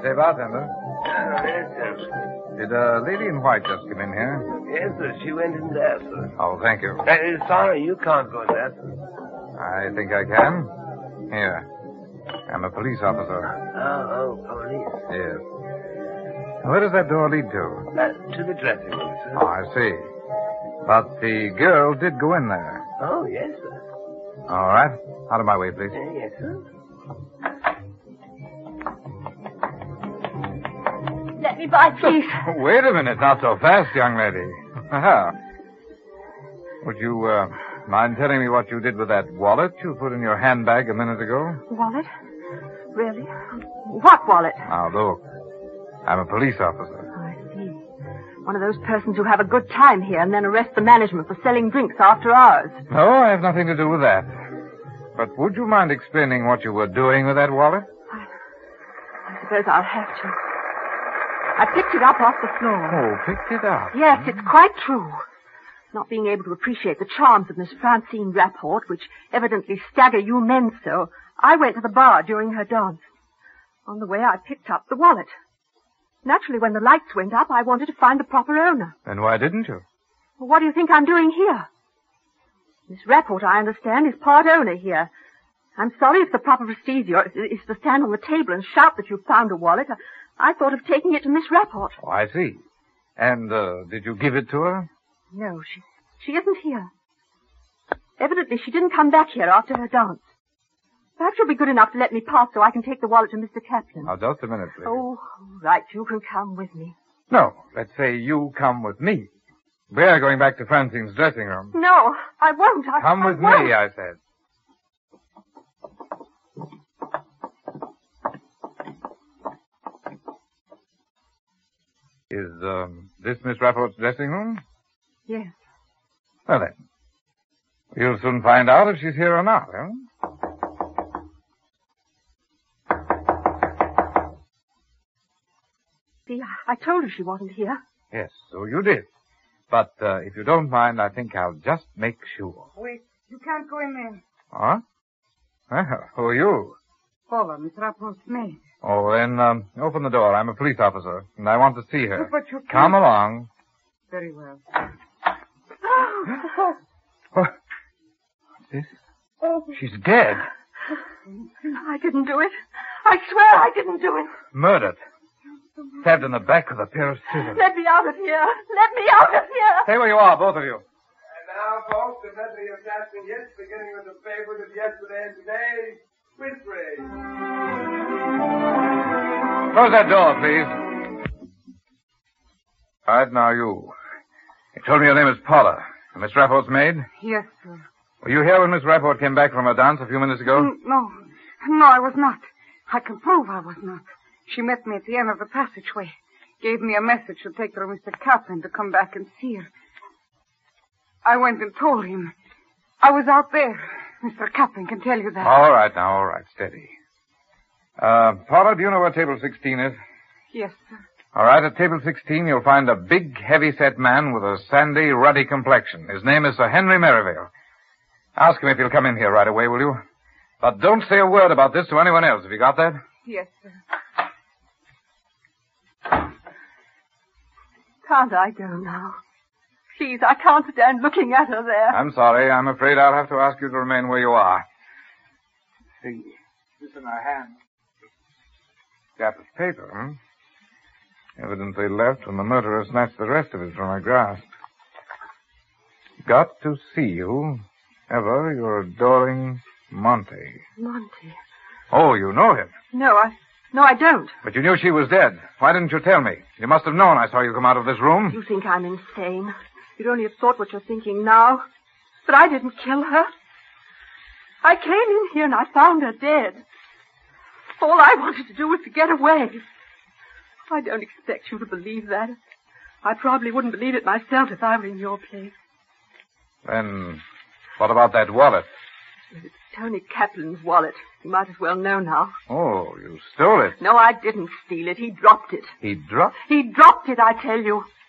Say, bartender. Yes, sir. Did a lady in white just come in here? Yes, sir. She went in there, sir. Oh, thank you. Sorry, you can't go in there, sir. I think I can. Here. I'm a police officer. Oh, police. Yes. Where does that door lead to? To the dressing room, sir. Oh, I see. But the girl did go in there. Oh, yes, sir. All right. Out of my way, please. Yes, sir. Let me by, please. Wait a minute. Not so fast, young lady. Would you mind telling me what you did with that wallet you put in your handbag a minute ago? Wallet? Really? What wallet? Now, look. I'm a police officer. Oh, I see. One of those persons who have a good time here and then arrest the management for selling drinks after hours. No, I have nothing to do with that. But would you mind explaining what you were doing with that wallet? I suppose I'll have to. I picked it up off the floor. Oh, picked it up? Yes, it's quite true. Not being able to appreciate the charms of Miss Francine Rapport, which evidently stagger you men so, I went to the bar during her dance. On the way, I picked up the wallet. Naturally, when the lights went up, I wanted to find the proper owner. Then why didn't you? Well, what do you think I'm doing here? Miss Rapport, I understand, is part owner here. I'm sorry if the proper procedure is to stand on the table and shout that you've found a wallet. I thought of taking it to Miss Rapport. Oh, I see. And, did you give it to her? No, she isn't here. Evidently, she didn't come back here after her dance. Perhaps you'll be good enough to let me pass so I can take the wallet to Mr. Kaplan. Now, just a minute, please. Oh, right. You can come with me. No, let's say you come with me. We're going back to Francine's dressing room. No, I won't. Come with won't. me, I said. Is, this Miss Rapport's dressing room? Yes. Well, then. You'll soon find out if she's here or not, huh? See, I told her she wasn't here. Yes, so you did. But, if you don't mind, I think I'll just make sure. Wait, you can't go in there. Huh? Well, who are you? Paula, Miss Rapport's maid. Oh, then, open the door. I'm a police officer, and I want to see her. But you can't. Come along. Very well. What's this? She's dead. I didn't do it. I swear I didn't do it. Murdered. Stabbed in the back with a pair of scissors. Let me out of here. Let me out of here. Stay where you are, both of you. And now, folks, the medley of dancing hits, beginning with the favorite of yesterday and today, Whispering. Close that door, please. All right, now you. You told me your name is Paula. Miss Rapport's maid? Yes, sir. Were you here when Miss Rapport came back from her dance a few minutes ago? No, I was not. I can prove I was not. She met me at the end of the passageway. Gave me a message to take her to Mr. Kaplan to come back and see her. I went and told him. I was out there. Mr. Kaplan can tell you that. All right, now, all right. Steady. Paula, do you know where table 16 is? Yes, sir. All right, at table 16, you'll find a big, heavy-set man with a sandy, ruddy complexion. His name is Sir Henry Merivale. Ask him if he'll come in here right away, will you? But don't say a word about this to anyone else. Have you got that? Yes, sir. Can't I go now? Please, I can't stand looking at her there. I'm sorry. I'm afraid I'll have to ask you to remain where you are. See, this in our hand. Scrap of paper, Evidently left when the murderer snatched the rest of it from her grasp. Got to see you. Ever your adoring Monty. Monty? Oh, you know him. No, I don't. But you knew she was dead. Why didn't you tell me? You must have known I saw you come out of this room. You think I'm insane. You'd only have thought what you're thinking now. But I didn't kill her. I came in here and I found her dead. All I wanted to do was to get away. I don't expect you to believe that. I probably wouldn't believe it myself if I were in your place. Then, what about that wallet? It's Tony Kaplan's wallet. You might as well know now. Oh, you stole it. No, I didn't steal it. He dropped it. He dropped? He dropped it, I tell you.